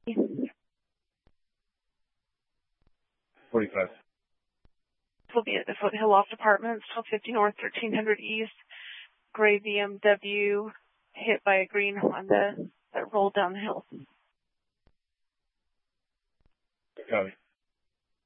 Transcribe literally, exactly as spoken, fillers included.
forty-five. This will be at the Foothill Loft Apartments, twelve fifty North, thirteen hundred East. Gray B M W hit by a green Honda that rolled down the hill. Copy.